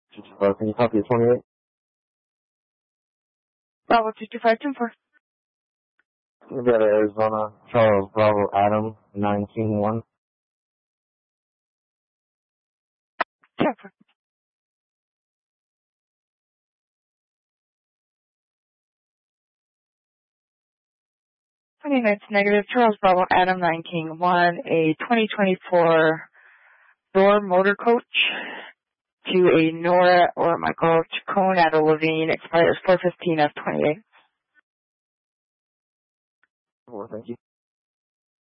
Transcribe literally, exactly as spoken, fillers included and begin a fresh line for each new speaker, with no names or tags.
two two five, can you copy twenty-eight?
Bravo two two five two four.
We'll be out of Arizona, Charles Bravo Adam, nineteen one.
ten four. twenty-nine negative, Charles Bravo Adam nineteen one, a twenty twenty-four Door Motor Coach to a Nora or Michael Chacon at a Levine, expires four fifteen of twenty-eight.
Well, thank you.